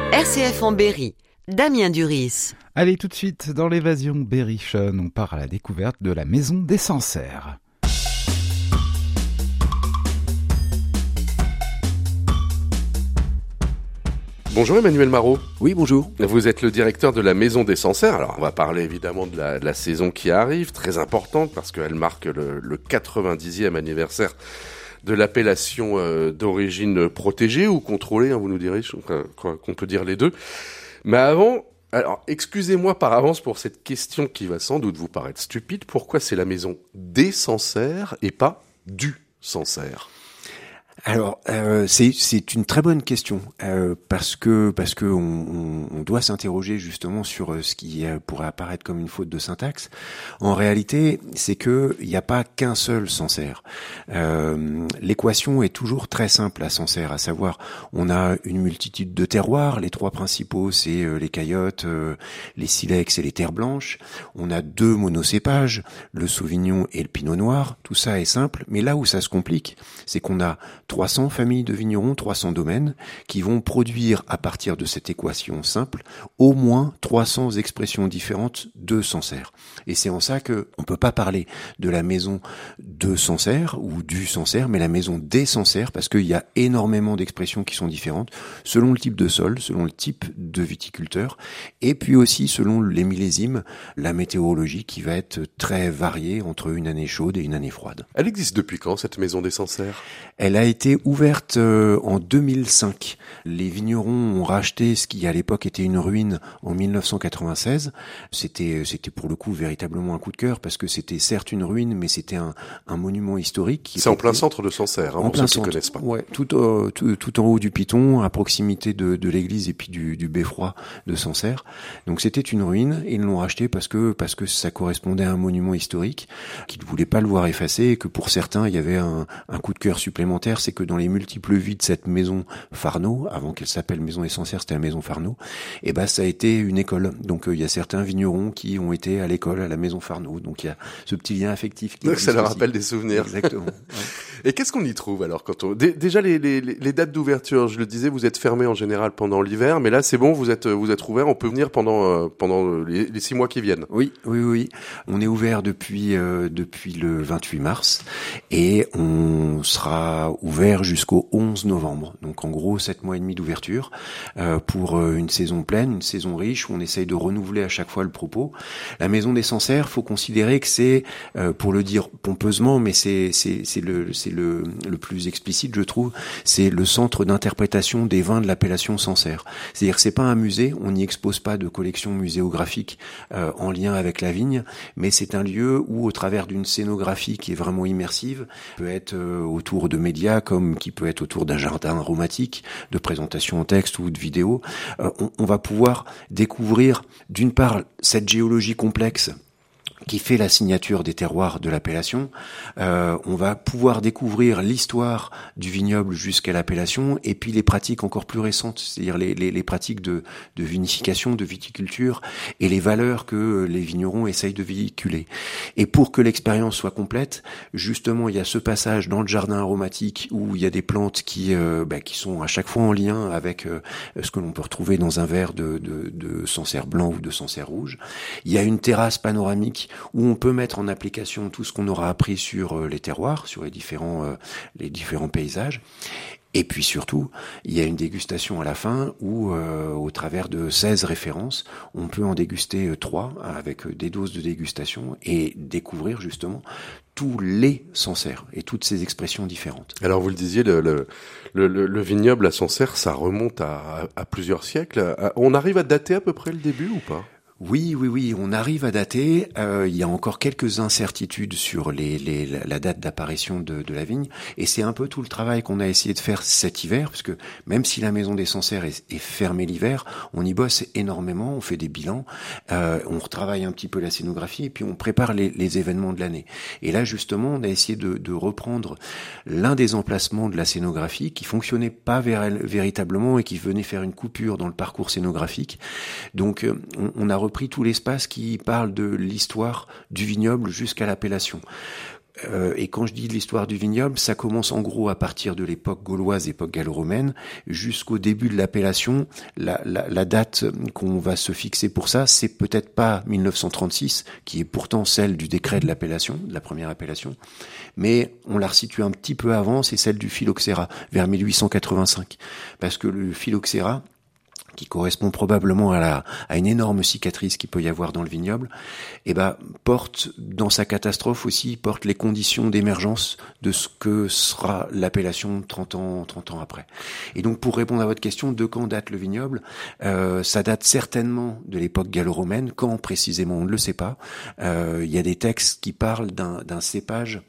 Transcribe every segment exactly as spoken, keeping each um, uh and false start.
R C F en Berry, Damien Duris. Allez, tout de suite, dans l'évasion berrichonne, on part à la découverte de la maison des Sancerres. Bonjour Emmanuel Marot. Oui, bonjour. Vous êtes le directeur de la Maison des Sancerres. Alors, on va parler évidemment de la, de la saison qui arrive, très importante parce qu'elle marque le, le quatre-vingt-dixième anniversaire de l'appellation euh, d'origine protégée ou contrôlée, hein, vous nous direz, euh, qu'on peut dire les deux. Mais avant, alors excusez-moi par avance pour cette question qui va sans doute vous paraître stupide. Pourquoi c'est la Maison des Sancerres et pas du Sancerre ? Alors, euh, c'est c'est une très bonne question euh, parce que parce que on, on doit s'interroger justement sur ce qui pourrait apparaître comme une faute de syntaxe. En réalité, c'est que il n'y a pas qu'un seul Sancerre. Euh, l'équation est toujours très simple à Sancerre, à savoir, on a une multitude de terroirs. Les trois principaux, c'est euh, les caillottes, euh, les silex et les terres blanches. On a deux monocépages, le sauvignon et le pinot noir. Tout ça est simple, mais là où ça se complique, c'est qu'on a trois cents familles de vignerons, trois cents domaines, qui vont produire, à partir de cette équation simple, au moins trois cents expressions différentes de Sancerre. Et c'est en ça que on peut pas parler de la maison de Sancerre ou du Sancerre, mais la maison des Sancerres, parce qu'il y a énormément d'expressions qui sont différentes, selon le type de sol, selon le type de viticulteur, et puis aussi selon les millésimes, la météorologie qui va être très variée entre une année chaude et une année froide. Elle existe depuis quand, cette Maison des Sancerres ? Elle a été ouverte euh, en deux mille cinq. Les vignerons ont racheté ce qui à l'époque était une ruine en mille neuf cent quatre-vingt-seize. C'était c'était pour le coup véritablement un coup de cœur parce que c'était certes une ruine, mais c'était un, un monument historique. C'est en plein centre de Sancerre, hein, en pour plein ceux qui ne centre, connaissent pas. Ouais, tout, euh, tout tout en haut du Piton, à proximité de, de l'église et puis du, du beffroi de Sancerre. Donc c'était une ruine et ils l'ont racheté parce que parce que ça correspondait à un monument historique qu'ils ne voulaient pas le voir effacé et que pour certains il y avait un, un coup de cœur supplémentaire, c'est que dans les multiples vies de cette maison Farneau, avant qu'elle s'appelle Maison des Sancerres, c'était la maison Farneau, et ben ça a été une école. Donc il euh, y a certains vignerons qui ont été à l'école à la maison Farneau. Donc il y a ce petit lien affectif qui Donc ça leur aussi. rappelle des souvenirs. Exactement. Ouais. Et qu'est-ce qu'on y trouve alors quand on D- déjà les, les les dates d'ouverture, je le disais, vous êtes fermé en général pendant l'hiver, mais là c'est bon, vous êtes vous êtes ouvert, on peut venir pendant euh, pendant les, les six mois qui viennent. Oui, oui, oui. On est ouvert depuis euh, depuis le vingt-huit mars et on sera ouvert jusqu'au onze novembre. Donc en gros sept mois et demi d'ouverture euh, pour euh, une saison pleine, une saison riche où on essaye de renouveler à chaque fois le propos. La Maison des Sancerres, faut considérer que c'est, euh, pour le dire pompeusement, mais c'est c'est c'est le c'est le le plus explicite, je trouve, c'est le centre d'interprétation des vins de l'appellation Sancerre. C'est-à-dire que c'est pas un musée, on n'y expose pas de collection muséographique euh, en lien avec la vigne, mais c'est un lieu où, au travers d'une scénographie qui est vraiment immersive, peut être euh, autour de médias comme qui peut être autour d'un jardin aromatique, de présentation en texte ou de vidéo, euh, on, on va pouvoir découvrir d'une part cette géologie complexe qui fait la signature des terroirs de l'appellation. Euh, on va pouvoir découvrir l'histoire du vignoble jusqu'à l'appellation et puis les pratiques encore plus récentes, c'est-à-dire les, les, les pratiques de, de vinification, de viticulture et les valeurs que les vignerons essayent de véhiculer. Et pour que l'expérience soit complète, justement, il y a ce passage dans le jardin aromatique où il y a des plantes qui, euh, bah, qui sont à chaque fois en lien avec euh, ce que l'on peut retrouver dans un verre de, de, de Sancerre blanc ou de Sancerre rouge. Il y a une terrasse panoramique où on peut mettre en application tout ce qu'on aura appris sur les terroirs, sur les différents, euh, les différents paysages. Et puis surtout, il y a une dégustation à la fin où, euh, au travers de seize références, on peut en déguster trois avec des doses de dégustation et découvrir justement tous les Sancerres et toutes ces expressions différentes. Alors vous le disiez, le, le, le, le vignoble à Sancerre, ça remonte à, à plusieurs siècles. On arrive à dater à peu près le début ou pas ? Oui, oui, oui, on arrive à dater. Euh, il y a encore quelques incertitudes sur les, les, la date d'apparition de, de la vigne, et c'est un peu tout le travail qu'on a essayé de faire cet hiver, parce que même si la Maison des Sancerres est, est fermée l'hiver, on y bosse énormément, on fait des bilans, euh, on retravaille un petit peu la scénographie, et puis on prépare les, les événements de l'année. Et là, justement, on a essayé de, de reprendre l'un des emplacements de la scénographie qui fonctionnait pas vér- véritablement et qui venait faire une coupure dans le parcours scénographique. Donc, on, on a repris tout l'espace qui parle de l'histoire du vignoble jusqu'à l'appellation. Euh, et quand je dis l'histoire du vignoble, ça commence en gros à partir de l'époque gauloise, époque gallo-romaine, jusqu'au début de l'appellation. La, la, la date qu'on va se fixer pour ça, c'est peut-être pas mille neuf cent trente-six, qui est pourtant celle du décret de l'appellation, de la première appellation, mais on la resitue un petit peu avant, c'est celle du phylloxéra, vers mille huit cent quatre-vingt-cinq. Parce que le phylloxéra, qui correspond probablement à, la, à une énorme cicatrice qu'il peut y avoir dans le vignoble, eh ben, porte, dans sa catastrophe aussi, porte les conditions d'émergence de ce que sera l'appellation trente ans, trente ans après. Et donc, pour répondre à votre question, de quand date le vignoble, euh, ça date certainement de l'époque gallo-romaine. Quand précisément, on ne le sait pas. Euh, il y a des textes qui parlent d'un, d'un cépage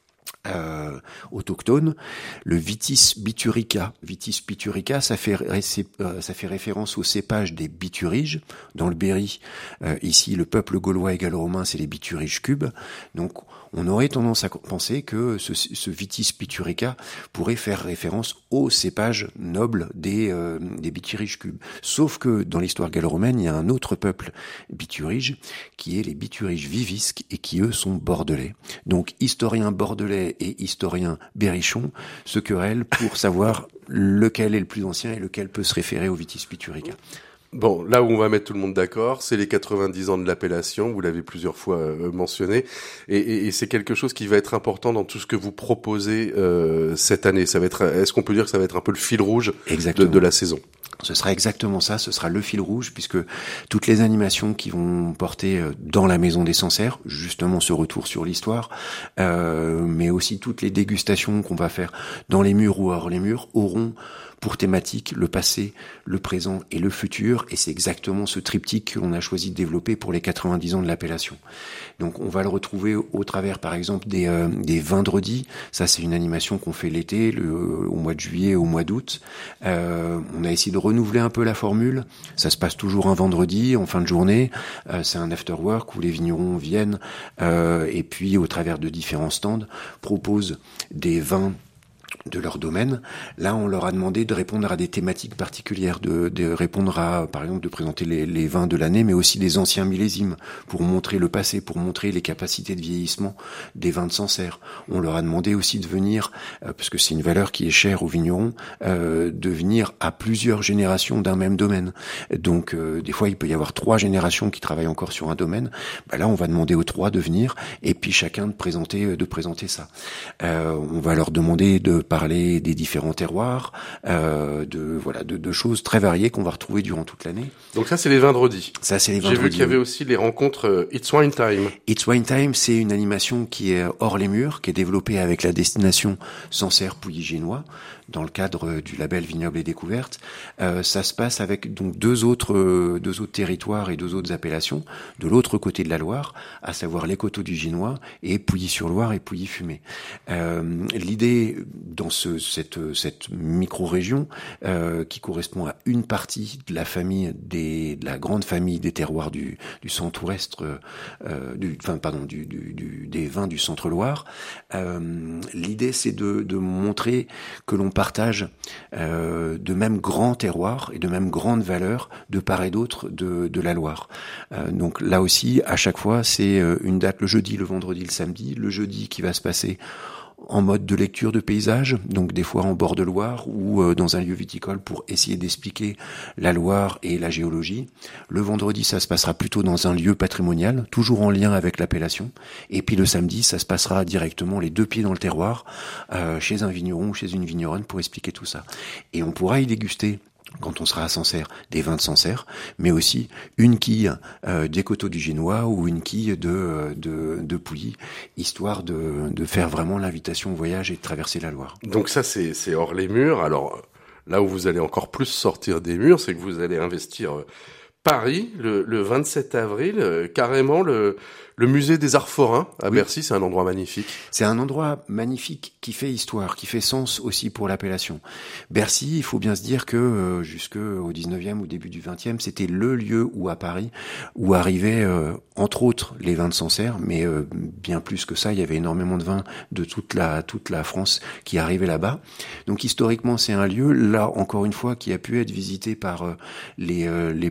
Euh, autochtone, le Vitis biturica. Vitis biturica, ça fait ré- euh, ça fait référence au cépage des bituriges. Dans le Berry, euh, ici, le peuple gaulois et gallo-romain, c'est les bituriges cubes. Donc, on aurait tendance à penser que ce, ce Vitis biturica pourrait faire référence au cépage noble des, euh, des bituriges cubes. Sauf que dans l'histoire gallo-romaine, il y a un autre peuple biturige qui est les bituriges vivisques et qui, eux, sont bordelais. Donc, historiens bordelais et historiens berrichons se querellent pour savoir lequel est le plus ancien et lequel peut se référer au Vitis biturica. Bon, là où on va mettre tout le monde d'accord, c'est les quatre-vingt-dix ans de l'appellation, vous l'avez plusieurs fois euh, mentionné, et, et, et c'est quelque chose qui va être important dans tout ce que vous proposez euh, cette année. Ça va être, est-ce qu'on peut dire que ça va être un peu le fil rouge de, de la saison ? Ce sera exactement ça, ce sera le fil rouge, puisque toutes les animations qui vont porter dans la maison des Sancerres, justement ce retour sur l'histoire, euh, mais aussi toutes les dégustations qu'on va faire dans les murs ou hors les murs, auront pour thématique le passé, le présent et le futur, et c'est exactement ce triptyque que l'on a choisi de développer pour les quatre-vingt-dix ans de l'appellation. Donc on va le retrouver au, au travers par exemple des, euh, des vendredis, ça c'est une animation qu'on fait l'été, le, au mois de juillet, au mois d'août. Euh, on a essayé de renouveler un peu la formule, ça se passe toujours un vendredi en fin de journée, euh, c'est un after work où les vignerons viennent euh, et puis au travers de différents stands proposent des vins de leur domaine. Là, on leur a demandé de répondre à des thématiques particulières, de, de répondre à, par exemple, de présenter les, les vins de l'année, mais aussi des anciens millésimes, pour montrer le passé, pour montrer les capacités de vieillissement des vins de Sancerre. On leur a demandé aussi de venir, euh, parce que c'est une valeur qui est chère aux vignerons, euh, de venir à plusieurs générations d'un même domaine. Donc, euh, des fois, il peut y avoir trois générations qui travaillent encore sur un domaine. Bah, là, on va demander aux trois de venir, et puis chacun de présenter, de présenter ça. Euh, on va leur demander de parler des différents terroirs, euh, de voilà, de, de choses très variées qu'on va retrouver durant toute l'année. Donc ça, c'est les vendredis. Ça, c'est les vendredis. J'ai vu qu'il y avait aussi les rencontres euh, It's Wine Time. It's Wine Time, c'est une animation qui est hors les murs, qui est développée avec la destination Sancerre-Pouilly-Génois, dans le cadre du label Vignoble et Découverte. Euh, ça se passe avec donc deux autres euh, deux autres territoires et deux autres appellations de l'autre côté de la Loire, à savoir les Coteaux du Génois et Pouilly-sur-Loire et Pouilly-Fumé. Euh, l'idée dans ce cette cette micro-région euh, qui correspond à une partie de la famille des de la grande famille des terroirs du du centre-ouest euh, du enfin pardon du, du, du des vins du centre-Loire. Euh, l'idée c'est de de montrer que l'on partage euh, de même grands terroirs et de même grandes valeurs de part et d'autre de, de la Loire. Euh, donc là aussi, à chaque fois, c'est une date le jeudi, le vendredi, le samedi. Le jeudi qui va se passer en mode de lecture de paysage, donc des fois en bord de Loire ou euh, dans un lieu viticole pour essayer d'expliquer la Loire et la géologie. Le vendredi, ça se passera plutôt dans un lieu patrimonial, toujours en lien avec l'appellation. Et puis le samedi, ça se passera directement les deux pieds dans le terroir, euh, chez un vigneron ou chez une vigneronne pour expliquer tout ça. Et on pourra y déguster, quand on sera à Sancerre, des vins de Sancerre, mais aussi une quille euh, des Coteaux du Génois ou une quille de de, de Pouilly, histoire de, de faire vraiment l'invitation au voyage et de traverser la Loire. Donc ça, c'est, c'est hors les murs. Alors là où vous allez encore plus sortir des murs, c'est que vous allez investir euh, Paris le, le vingt-sept avril, euh, carrément le... Le musée des Arts Forains à oui. Bercy, c'est un endroit magnifique. C'est un endroit magnifique qui fait histoire, qui fait sens aussi pour l'appellation. Bercy, il faut bien se dire que euh, jusqu'au dix-neuvième ou début du vingtième, c'était le lieu où à Paris, où arrivaient euh, entre autres les vins de Sancerre, mais euh, bien plus que ça, il y avait énormément de vins de toute la toute la France qui arrivaient là-bas. Donc historiquement, c'est un lieu là encore une fois qui a pu être visité par euh, les euh, les plus sages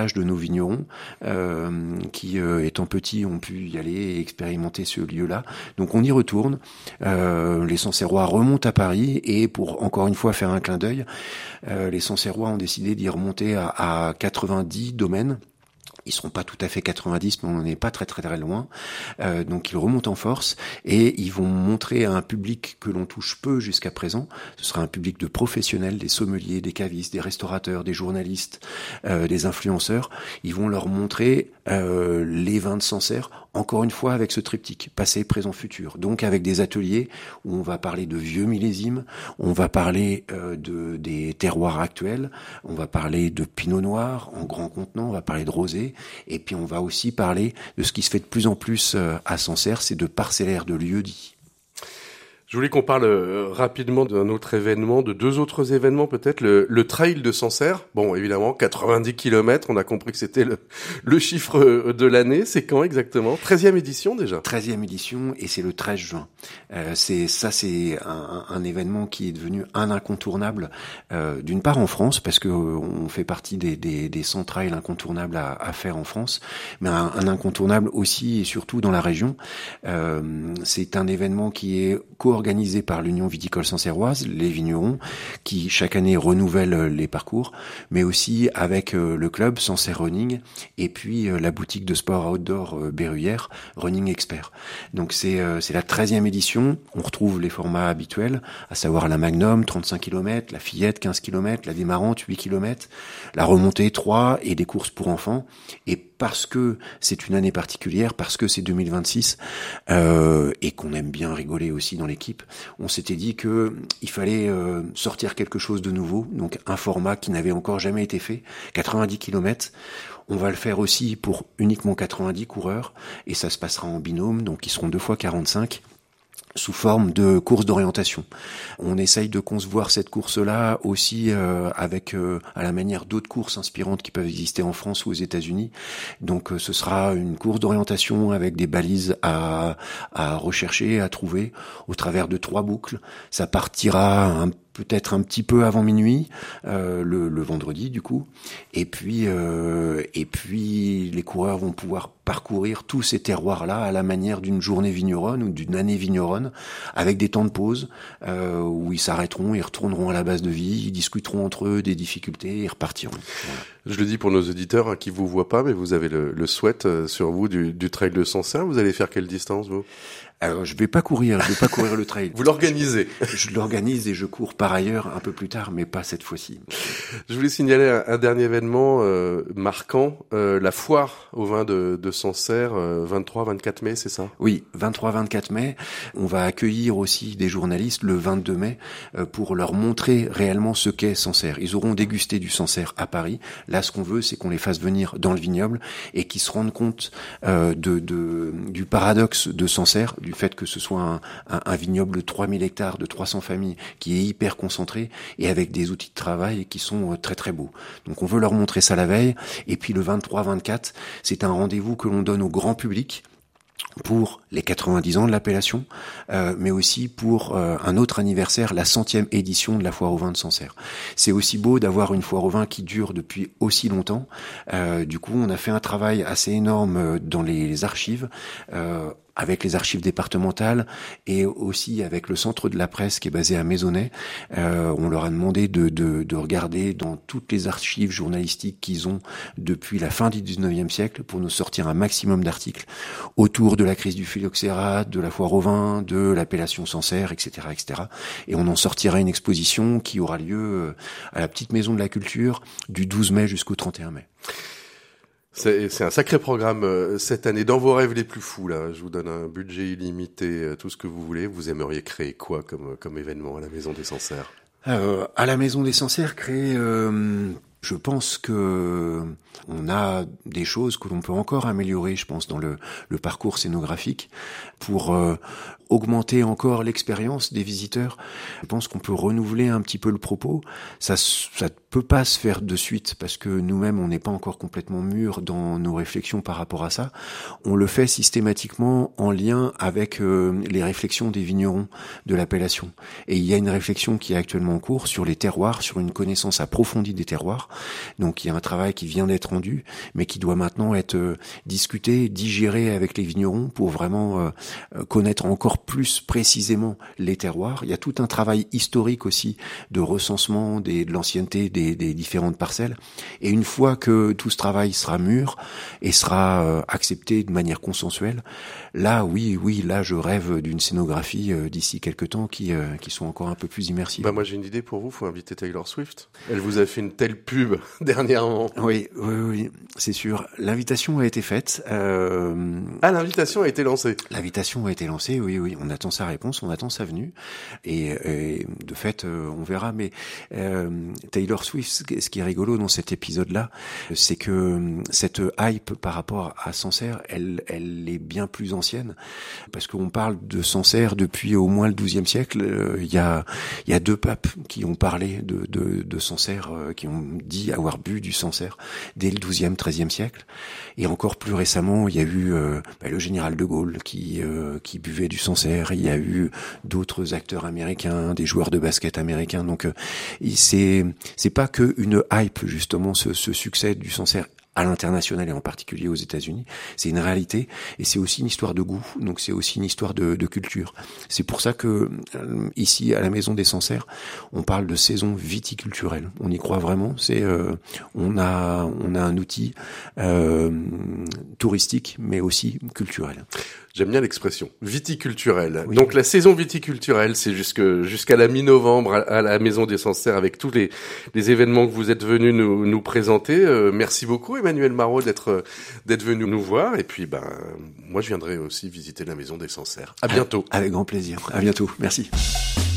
l'image de nos vignerons euh, qui, euh, étant petits, ont pu y aller et expérimenter ce lieu-là. Donc on y retourne. Euh, les Sancerrois remontent à Paris et pour encore une fois faire un clin d'œil, euh, les Sancerrois ont décidé d'y remonter à, à quatre-vingt-dix domaines. Ils seront pas tout à fait quatre-vingt-dix, mais on n'en est pas très très très loin. Euh, donc ils remontent en force et ils vont montrer à un public que l'on touche peu jusqu'à présent. Ce sera un public de professionnels, des sommeliers, des cavistes, des restaurateurs, des journalistes, euh, des influenceurs. Ils vont leur montrer euh, les vins de Sancerre, encore une fois avec ce triptyque, passé, présent, futur. Donc avec des ateliers où on va parler de vieux millésimes, on va parler euh, de des terroirs actuels, on va parler de pinot noir en grand contenant, on va parler de rosé. Et puis on va aussi parler de ce qui se fait de plus en plus à Sancerre, c'est de parcellaires, de lieux-dits. Je voulais qu'on parle euh, rapidement d'un autre événement, de deux autres événements peut-être. Le, le trail de Sancerre, bon évidemment quatre-vingt-dix kilomètres, on a compris que c'était le, le chiffre de l'année. C'est quand exactement? treizième édition déjà? treizième édition et c'est le treize juin. Euh, c'est, ça c'est un, un événement qui est devenu un incontournable, euh, d'une part en France, parce que euh, on fait partie des, des, des cent trails incontournables à, à faire en France, mais un, un incontournable aussi et surtout dans la région. Euh, c'est un événement qui est co organisé par l'Union viticole sancerroise, les vignerons, qui chaque année renouvellent les parcours, mais aussi avec le club Sancerre Running et puis la boutique de sport outdoor Berruyère, Running Expert. Donc c'est c'est la treizième édition. On retrouve les formats habituels, à savoir la Magnum, trente-cinq kilomètres, la Fillette, quinze kilomètres, la Démarrante, huit kilomètres, la remontée, trois, et des courses pour enfants. Et parce que c'est une année particulière, parce que c'est deux mille vingt-six, euh, et qu'on aime bien rigoler aussi dans l'équipe, on s'était dit que il fallait euh, sortir quelque chose de nouveau, donc un format qui n'avait encore jamais été fait, quatre-vingt-dix kilomètres. On va le faire aussi pour uniquement quatre-vingt-dix coureurs, et ça se passera en binôme, donc ils seront deux fois quarante-cinq. Sous forme de course d'orientation. On essaye de concevoir cette course-là aussi euh, avec euh, à la manière d'autres courses inspirantes qui peuvent exister en France ou aux États-Unis. Donc euh, ce sera une course d'orientation avec des balises à, à rechercher, à trouver au travers de trois boucles. Ça partira un peut-être un petit peu avant minuit, euh, le, le vendredi du coup, et puis euh, et puis les coureurs vont pouvoir parcourir tous ces terroirs-là à la manière d'une journée vigneronne ou d'une année vigneronne, avec des temps de pause euh, où ils s'arrêteront, ils retourneront à la base de vie, ils discuteront entre eux des difficultés, ils repartiront. Voilà. Je le dis pour nos auditeurs hein, qui vous voient pas, mais vous avez le, le sweat euh, sur vous du, du trail de Sancerre. Vous allez faire quelle distance vous? Alors, je vais pas courir, je vais pas courir le trail. Vous l'organisez? Je, je l'organise et je cours par ailleurs un peu plus tard, mais pas cette fois-ci. Je voulais signaler un, un dernier événement euh, marquant, euh, la foire au vin de, de Sancerre, euh, vingt-trois vingt-quatre mai, c'est ça? Oui, vingt-trois vingt-quatre mai. On va accueillir aussi des journalistes le vingt-deux mai euh, pour leur montrer réellement ce qu'est Sancerre. Ils auront dégusté du Sancerre à Paris. Là, ce qu'on veut, c'est qu'on les fasse venir dans le vignoble et qu'ils se rendent compte euh, de, de du paradoxe de Sancerre, du fait que ce soit un, un, un vignoble de trois mille hectares, de trois cents familles, qui est hyper concentré et avec des outils de travail qui sont très très beaux. Donc on veut leur montrer ça la veille. Et puis le vingt-trois vingt-quatre, c'est un rendez-vous que l'on donne au grand public pour les quatre-vingt-dix ans de l'appellation, euh, mais aussi pour euh, un autre anniversaire, la centième édition de la foire au vin de Sancerre. C'est aussi beau d'avoir une foire au vin qui dure depuis aussi longtemps. Euh, du coup, on a fait un travail assez énorme dans les archives, euh, avec les archives départementales et aussi avec le centre de la presse qui est basé à Maisonnay. Euh, on leur a demandé de, de, de regarder dans toutes les archives journalistiques qu'ils ont depuis la fin du dix-neuvième siècle pour nous sortir un maximum d'articles autour de la crise du phylloxéra, de la foire au vin, de l'appellation Sancerre, et cetera, et cetera. Et on en sortira une exposition qui aura lieu à la Petite Maison de la Culture du douze mai jusqu'au trente et un mai. C'est, c'est un sacré programme euh, cette année. Dans vos rêves les plus fous, là, je vous donne un budget illimité, euh, tout ce que vous voulez. Vous aimeriez créer quoi comme, comme événement à la Maison des Sancerres? euh, À la Maison des Sancerres, créer... Euh, je pense que on a des choses que l'on peut encore améliorer, je pense, dans le, le parcours scénographique pour euh, augmenter encore l'expérience des visiteurs. Je pense qu'on peut renouveler un petit peu le propos. Ça, ça peut pas se faire de suite parce que nous-mêmes, on n'est pas encore complètement mûrs dans nos réflexions par rapport à ça. On le fait systématiquement en lien avec euh, les réflexions des vignerons de l'appellation. Et il y a une réflexion qui est actuellement en cours sur les terroirs, sur une connaissance approfondie des terroirs. Donc il y a un travail qui vient d'être rendu, mais qui doit maintenant être euh, discuté, digéré avec les vignerons pour vraiment euh, connaître encore plus précisément les terroirs. Il y a tout un travail historique aussi de recensement des, de l'ancienneté des, des différentes parcelles. Et une fois que tout ce travail sera mûr et sera euh, accepté de manière consensuelle, là, oui, oui, là, je rêve d'une scénographie euh, d'ici quelques temps qui euh, qui soit encore un peu plus immersive. Bah moi, j'ai une idée pour vous. Faut inviter Taylor Swift. Elle vous a fait une telle pub dernièrement. Oui, oui, oui, c'est sûr. L'invitation a été faite. Euh... Ah, l'invitation a été lancée. L'invitation a été lancée. Oui, oui. On attend sa réponse, on attend sa venue. Et, et de fait, euh, on verra. Mais euh, Taylor Swift, ce qui est rigolo dans cet épisode-là, c'est que cette hype par rapport à Sancerre, elle, elle est bien plus ancienne, parce qu'on parle de Sancerre depuis au moins le douzième siècle. Il y a, il y a deux papes qui ont parlé de, de, de Sancerre, qui ont dit avoir bu du Sancerre dès le douzième, treizième siècle. Et encore plus récemment, il y a eu euh, bah, le général de Gaulle qui, euh, qui buvait du Sancerre. Il y a eu d'autres acteurs américains, des joueurs de basket américains. Donc, euh, c'est, c'est pas que une hype justement, ce, ce succès du Sancerre à l'international et en particulier aux États-Unis, c'est une réalité et c'est aussi une histoire de goût, donc c'est aussi une histoire de, de culture. C'est pour ça que euh, ici à la Maison des Sancerres, on parle de saison viticulturelle. On y croit vraiment. C'est euh, on a on a un outil euh, touristique mais aussi culturel. J'aime bien l'expression viticulturelle. Oui. Donc la saison viticulturelle, c'est jusque jusqu'à la mi-novembre à, à la Maison des Sancerres avec tous les les événements que vous êtes venus nous nous présenter. Euh, merci beaucoup Emmanuel Marot d'être d'être venu nous voir et puis ben moi je viendrai aussi visiter la Maison des Sancerres. À bientôt. Avec grand plaisir. À bientôt. Merci.